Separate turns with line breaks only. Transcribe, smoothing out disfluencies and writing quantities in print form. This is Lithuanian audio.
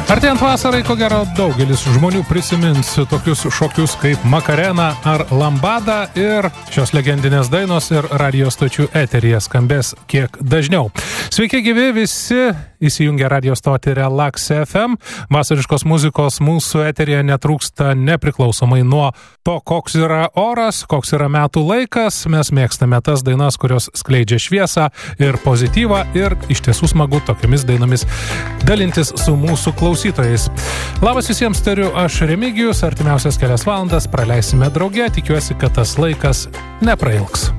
Artėjant vasarai, ko gero, daugelis žmonių prisimins tokius šokius kaip Makarena ar Lambada ir šios legendinės dainos ir radio stočių eteryje skambės kiek dažniau. Sveiki gyvi visi, įsijungę radio stotį Relax FM. Vasariškos muzikos mūsų eteryje netrūksta nepriklausomai nuo to, koks yra oras, koks yra metų laikas. Mes mėgstame tas dainas, kurios skleidžia šviesą ir pozityvą ir iš tiesų smagu tokiamis dainomis dalintis su mūsų klausytojais. Labas visiems, tariu aš Remigijus, artimiausias kelias valandas praleisime drauge, tikiuosi, kad tas laikas neprailgs.